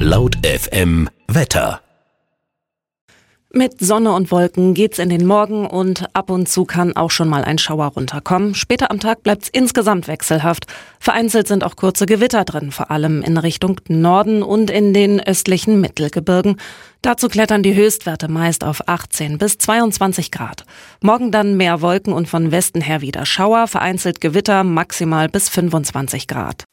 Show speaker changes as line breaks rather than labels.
Laut FM Wetter.
Mit Sonne und Wolken geht's in den Morgen und ab und zu kann auch schon mal ein Schauer runterkommen. Später am Tag bleibt's insgesamt wechselhaft. Vereinzelt sind auch kurze Gewitter drin, vor allem in Richtung Norden und in den östlichen Mittelgebirgen. Dazu klettern die Höchstwerte meist auf 18 bis 22 Grad. Morgen dann mehr Wolken und von Westen her wieder Schauer, vereinzelt Gewitter, maximal bis 25 Grad.